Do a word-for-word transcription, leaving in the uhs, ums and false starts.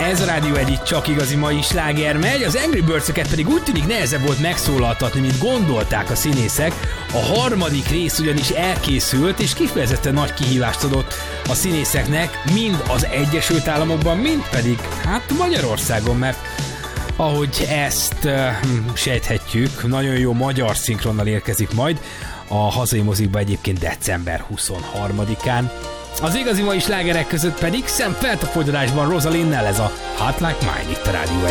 Ez a Rádió egy csak igazi mai sláger megy, az Angry Birds-öket pedig úgy tűnik nehezebb volt megszólaltatni, mint gondolták a színészek. A harmadik rész ugyanis elkészült, és kifejezetten nagy kihívást adott a színészeknek, mind az Egyesült Államokban, mind pedig hát Magyarországon, mert ahogy ezt uh, sejthetjük, nagyon jó magyar szinkronnal érkezik majd a hazai mozikba egyébként december huszonharmadikán. Az igazi mai slágerek között pedig szemfeltapogyadásban Rosalinnel, ez a Hot Like Mine itt a Rádió egy.